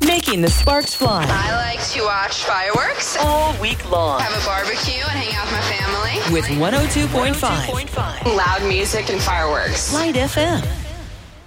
making the sparks fly. I like to watch fireworks all week long. Have a barbecue and hang out with my family. With 102.5. Loud music and fireworks. Light FM.